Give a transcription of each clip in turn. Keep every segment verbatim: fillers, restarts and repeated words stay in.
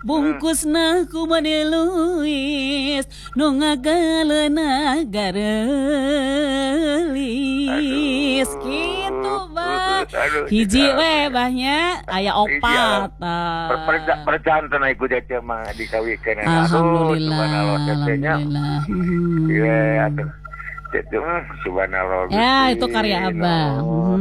bungkusna ku maneluis nu ngagaleuna garelis kitu bah hiji we bahnya aya opat tah perjantan iku cece mah dikawikeun alhamdulillah alhamdulillah iya atuh cece subhanallah ya itu karya abah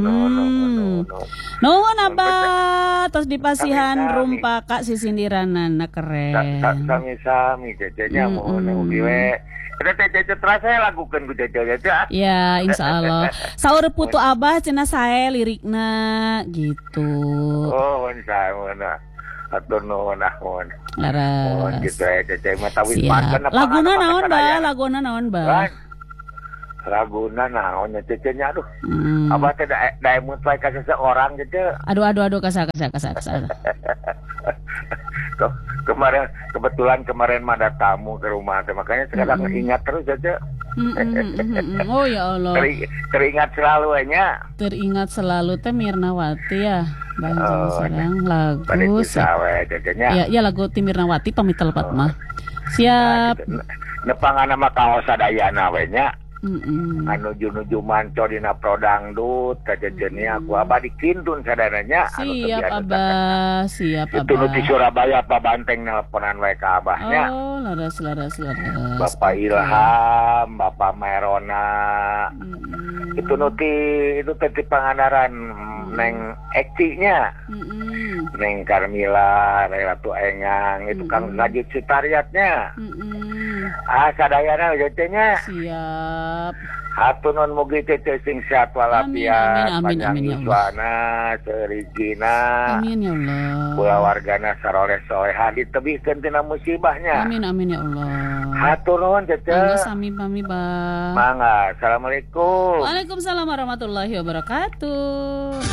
nuhun abah terus dipasihan rumpa kak sisindiranana keren sami-sami cecenya mau ugi we kita cece terasa lakukan ku cece ya insyaallah saur putu abah cenah sae lirikna gitu oh insya atur nuhun ahun laras gitu ya cece mah tawis paken laguna naon bah laguna naon bah Raguna naonnya cecenya aduh hmm. Abah teh da da mutlai ka seseorang gitu. Aduh aduh aduh kasa kasa kasa kasa. Kemarin kebetulan kemarin mah ada tamu ke rumah teh makanya sekarang mm-hmm. ingat terus aja. Mm-hmm. Oh ya Allah. Ter, teringat selalu nya. Teringat selalu teh Mirnawati ya. Bang oh, sareng lagu. Ya ya lagu ti Mirnawati pamitel Fatmah. Siap. Nah, nepangana mah kaos sadayana we nya. Mm-mm. Anu nuju-nuju manco dina prodangdut kajejenya aku abah dikintun sadaranya anu siap abah siap abah itu nu di Surabaya Pak Banteng nelponan wae ka abahnya oh laras laras laras Bapak Ilham Bapak Merona mm-mm. Itu nu ti itu teh Pangandaran mm-mm. Neng Ekti-nya mm-mm. Neng Karmila Ratu Engang itu mm-mm. Kang Ngajut Sitariatnya mm-mm. Ah sadayana jecenya siap hatur nuhun mugi cece sing sehat walafiat panjang yuswana serizina amin ya Allah kula wargana saroleh soleha ditebihkeun tina musibahnya amin amin ya Allah hatur nuhun cece mangga sami pami bah mangga assalamualaikum waalaikumsalam warahmatullahi wabarakatuh.